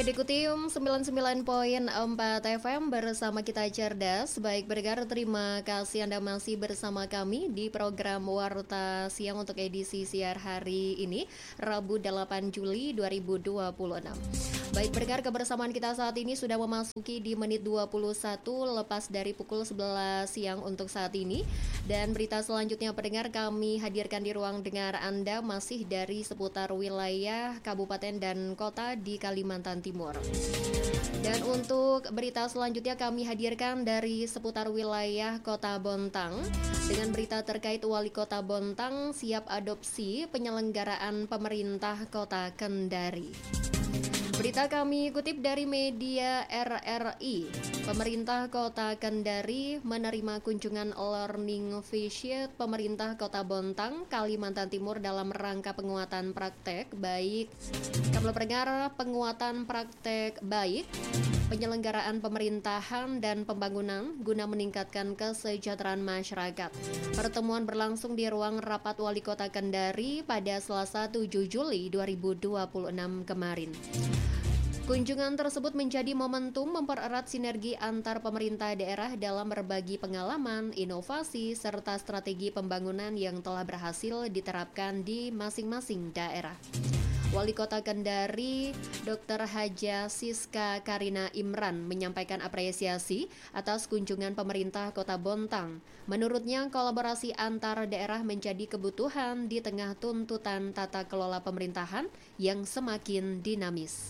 Dikutim 99,4 FM bersama kita cerdas. Baik pendengar, terima kasih Anda masih bersama kami di program Warta Siang untuk edisi siar hari ini, Rabu 8 Juli 2026. Baik pendengar, kebersamaan kita saat ini sudah memasuki di menit 21 lepas dari pukul 11 siang untuk saat ini. Dan berita selanjutnya pendengar kami hadirkan di ruang dengar Anda masih dari seputar wilayah kabupaten dan kota di Kalimantan Timur. Dan untuk berita selanjutnya kami hadirkan dari seputar wilayah Kota Bontang dengan berita terkait Wali Kota Bontang siap adopsi penyelenggaraan pemerintah Kota Kendari. Berita kami kutip dari media RRI. Pemerintah Kota Kendari menerima kunjungan learning visit pemerintah Kota Bontang, Kalimantan Timur dalam rangka penguatan praktek baik. Kami pendengar, penguatan praktek baik penyelenggaraan pemerintahan dan pembangunan guna meningkatkan kesejahteraan masyarakat. Pertemuan berlangsung di ruang rapat Wali Kota Kendari pada Selasa 7 Juli 2026 kemarin. Kunjungan tersebut menjadi momentum mempererat sinergi antar pemerintah daerah dalam berbagi pengalaman, inovasi, serta strategi pembangunan yang telah berhasil diterapkan di masing-masing daerah. Wali Kota Kendari, Dr. Haja Siska Karina Imran menyampaikan apresiasi atas kunjungan pemerintah Kota Bontang. Menurutnya, kolaborasi antar daerah menjadi kebutuhan di tengah tuntutan tata kelola pemerintahan yang semakin dinamis.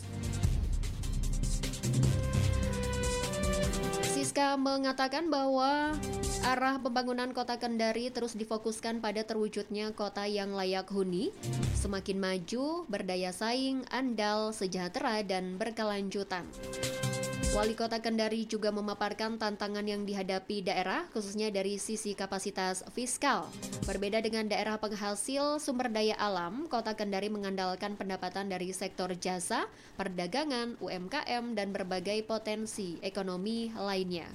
Siska mengatakan bahwa arah pembangunan Kota Kendari terus difokuskan pada terwujudnya kota yang layak huni, semakin maju, berdaya saing, andal, sejahtera, dan berkelanjutan. Wali Kota Kendari juga memaparkan tantangan yang dihadapi daerah, khususnya dari sisi kapasitas fiskal. Berbeda dengan daerah penghasil sumber daya alam, Kota Kendari mengandalkan pendapatan dari sektor jasa, perdagangan, UMKM, dan berbagai potensi ekonomi lainnya.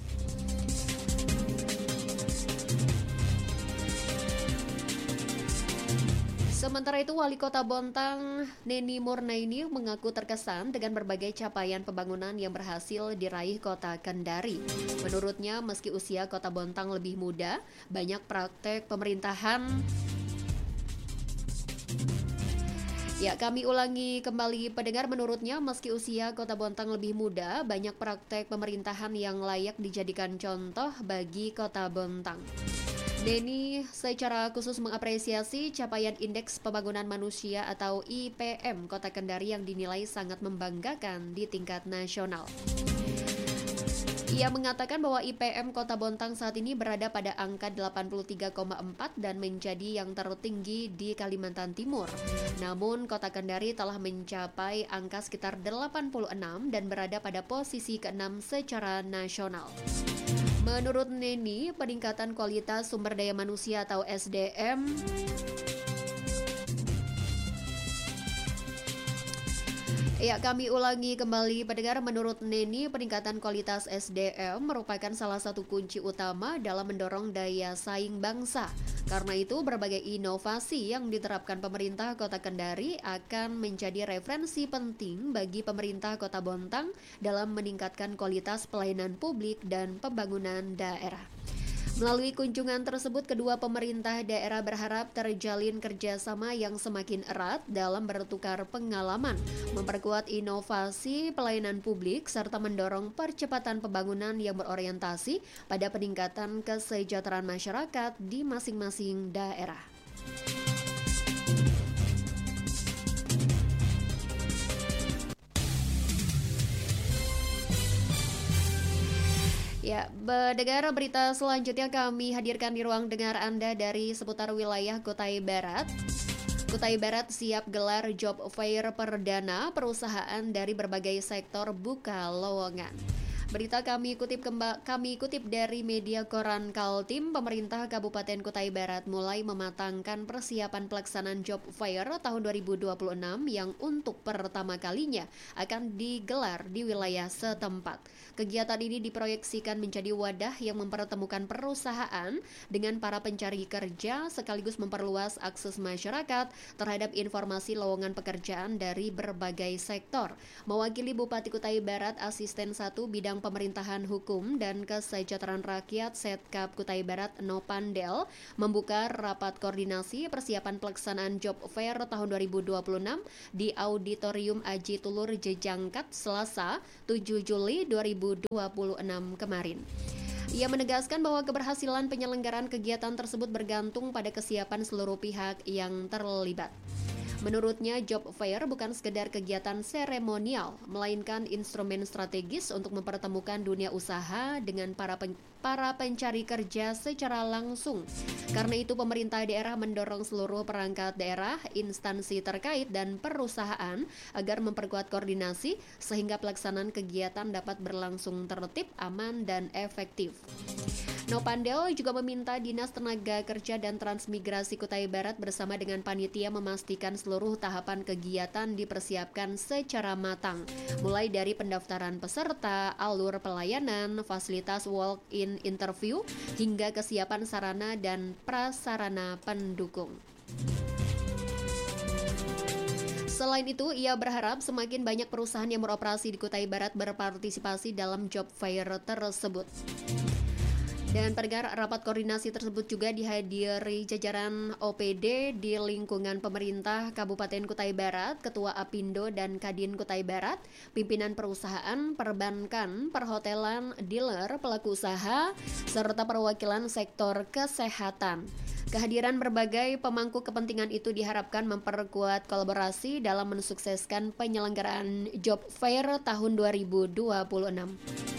Sementara itu, Wali Kota Bontang, Neni Murnaini, mengaku terkesan dengan berbagai capaian pembangunan yang berhasil diraih Kota Kendari. Menurutnya, meski usia Kota Bontang lebih muda, banyak praktek pemerintahan. Ya, kami ulangi kembali pendengar, menurutnya meski usia Kota Bontang lebih muda, banyak praktek pemerintahan yang layak dijadikan contoh bagi Kota Bontang. Neni secara khusus mengapresiasi capaian Indeks Pembangunan Manusia atau IPM Kota Kendari yang dinilai sangat membanggakan di tingkat nasional. Ia mengatakan bahwa IPM Kota Bontang saat ini berada pada angka 83,4 dan menjadi yang tertinggi di Kalimantan Timur. Namun Kota Kendari telah mencapai angka sekitar 86 dan berada pada posisi ke-6 secara nasional. Menurut Neni, peningkatan kualitas sumber daya manusia atau SDM Ya, kami ulangi kembali pendengar, menurut Neni, peningkatan kualitas SDM merupakan salah satu kunci utama dalam mendorong daya saing bangsa. Karena itu, berbagai inovasi yang diterapkan pemerintah Kota Kendari akan menjadi referensi penting bagi pemerintah Kota Bontang dalam meningkatkan kualitas pelayanan publik dan pembangunan daerah. Melalui kunjungan tersebut, kedua pemerintah daerah berharap terjalin kerjasama yang semakin erat dalam bertukar pengalaman, memperkuat inovasi pelayanan publik, serta mendorong percepatan pembangunan yang berorientasi pada peningkatan kesejahteraan masyarakat di masing-masing daerah. Ya, pendengar, berita selanjutnya kami hadirkan di ruang dengar Anda dari seputar wilayah Kutai Barat. Kutai Barat siap gelar job fair perdana, perusahaan dari berbagai sektor buka lowongan. Berita kami kutip dari media koran Kaltim, pemerintah Kabupaten Kutai Barat mulai mematangkan persiapan pelaksanaan Job Fair tahun 2026 yang untuk pertama kalinya akan digelar di wilayah setempat. Kegiatan ini diproyeksikan menjadi wadah yang mempertemukan perusahaan dengan para pencari kerja sekaligus memperluas akses masyarakat terhadap informasi lowongan pekerjaan dari berbagai sektor. Mewakili Bupati Kutai Barat, Asisten 1 Bidang Pemerintahan Hukum dan Kesejahteraan Rakyat Setkap Kutai Barat Nopandel membuka rapat koordinasi persiapan pelaksanaan Job Fair tahun 2026 di Auditorium Aji Tulur Jejangkat Selasa 7 Juli 2026 kemarin. Ia menegaskan bahwa keberhasilan penyelenggaraan kegiatan tersebut bergantung pada kesiapan seluruh pihak yang terlibat. Menurutnya, Job Fair bukan sekedar kegiatan seremonial, melainkan instrumen strategis untuk mempertemukan dunia usaha dengan para pencari kerja secara langsung. Karena itu, pemerintah daerah mendorong seluruh perangkat daerah, instansi terkait, dan perusahaan agar memperkuat koordinasi sehingga pelaksanaan kegiatan dapat berlangsung tertib, aman, dan efektif. Nopandel juga meminta Dinas Tenaga Kerja dan Transmigrasi Kutai Barat bersama dengan panitia memastikan seluruh tahapan kegiatan dipersiapkan secara matang, mulai dari pendaftaran peserta, alur pelayanan, fasilitas walk-in interview, hingga kesiapan sarana dan prasarana pendukung. Selain itu, ia berharap semakin banyak perusahaan yang beroperasi di Kutai Barat berpartisipasi dalam Job Fair tersebut. Dan pendengar, rapat koordinasi tersebut juga dihadiri jajaran OPD di lingkungan pemerintah Kabupaten Kutai Barat, Ketua Apindo dan Kadin Kutai Barat, pimpinan perusahaan, perbankan, perhotelan, dealer, pelaku usaha, serta perwakilan sektor kesehatan. Kehadiran berbagai pemangku kepentingan itu diharapkan memperkuat kolaborasi dalam mensukseskan penyelenggaraan Job Fair tahun 2026.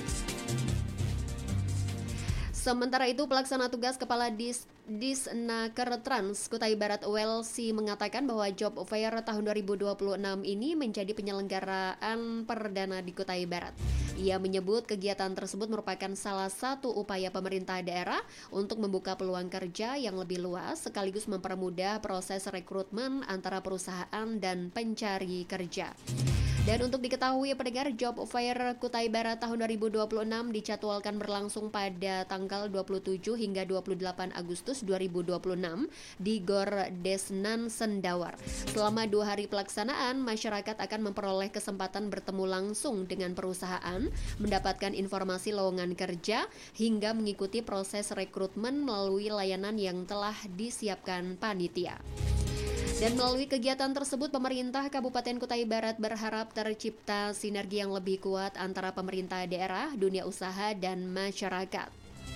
Sementara itu, pelaksana tugas Kepala Disnaker Trans Kutai Barat Welsi mengatakan bahwa Job Fair tahun 2026 ini menjadi penyelenggaraan perdana di Kutai Barat. Ia menyebut kegiatan tersebut merupakan salah satu upaya pemerintah daerah untuk membuka peluang kerja yang lebih luas sekaligus mempermudah proses rekrutmen antara perusahaan dan pencari kerja. Dan untuk diketahui pendengar, Job Fair Kutai Barat tahun 2026 dijadwalkan berlangsung pada tanggal 27 hingga 28 Agustus 2026 di Gor Desnan Sendawar. Selama 2 hari pelaksanaan, masyarakat akan memperoleh kesempatan bertemu langsung dengan perusahaan, mendapatkan informasi lowongan kerja, hingga mengikuti proses rekrutmen melalui layanan yang telah disiapkan panitia. Dan melalui kegiatan tersebut, pemerintah Kabupaten Kutai Barat berharap tercipta sinergi yang lebih kuat antara pemerintah daerah, dunia usaha, dan masyarakat.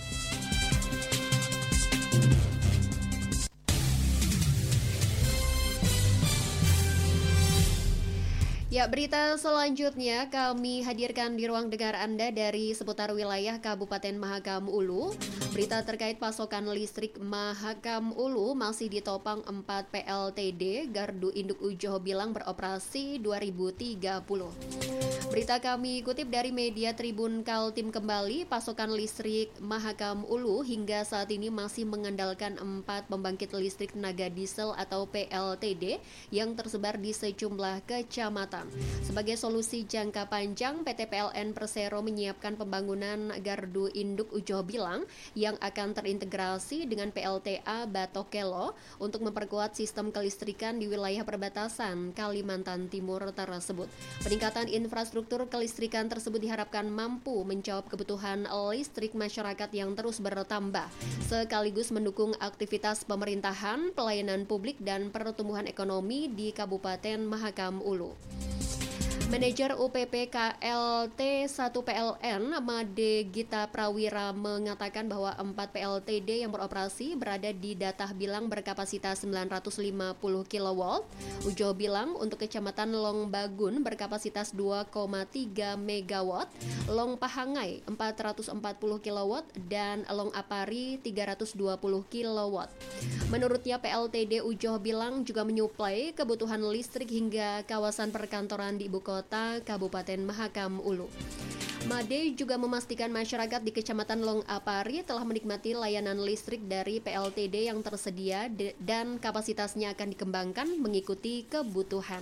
Ya, berita selanjutnya kami hadirkan di ruang dengar Anda dari seputar wilayah Kabupaten Mahakam Ulu. Berita terkait pasokan listrik Mahakam Ulu masih ditopang 4 PLTD, Gardu Induk Ujoho bilang beroperasi 2030. Berita kami kutip dari media Tribun Kaltim kembali, pasokan listrik Mahakam Ulu hingga saat ini masih mengandalkan 4 pembangkit listrik tenaga diesel atau PLTD yang tersebar di sejumlah kecamatan. Sebagai solusi jangka panjang, PT PLN Persero menyiapkan pembangunan Gardu Induk Ujoho Bilang yang akan terintegrasi dengan PLTA Batokelo untuk memperkuat sistem kelistrikan di wilayah perbatasan Kalimantan Timur tersebut. Peningkatan infrastruktur kelistrikan tersebut diharapkan mampu menjawab kebutuhan listrik masyarakat yang terus bertambah, sekaligus mendukung aktivitas pemerintahan, pelayanan publik, dan pertumbuhan ekonomi di Kabupaten Mahakam Ulu. Manajer UPP KLT 1 PLN, Made Gita Prawira mengatakan bahwa 4 PLTD yang beroperasi berada di Datah Bilang berkapasitas 950 kW, Ujoho Bilang untuk Kecamatan Long Bagun berkapasitas 2,3 MW, Long Pahangai 440 kW, dan Long Apari 320 kW. Menurutnya PLTD Ujoho Bilang juga menyuplai kebutuhan listrik hingga kawasan perkantoran di ibu kota Kabupaten Mahakam Ulu. Made juga memastikan masyarakat di Kecamatan Long Apari telah menikmati layanan listrik dari PLTD yang tersedia dan kapasitasnya akan dikembangkan mengikuti kebutuhan.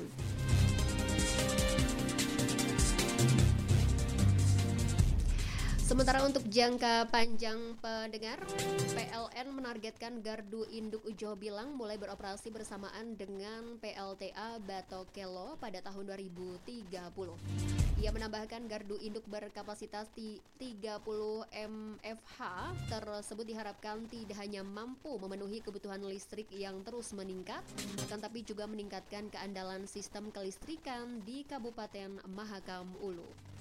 Sementara untuk jangka panjang pendengar, PLN menargetkan gardu induk Ujo Bilang mulai beroperasi bersamaan dengan PLTA Batokelo pada tahun 2030. Ia menambahkan gardu induk berkapasitas 30 MFH tersebut diharapkan tidak hanya mampu memenuhi kebutuhan listrik yang terus meningkat, akan tapi juga meningkatkan keandalan sistem kelistrikan di Kabupaten Mahakam Ulu.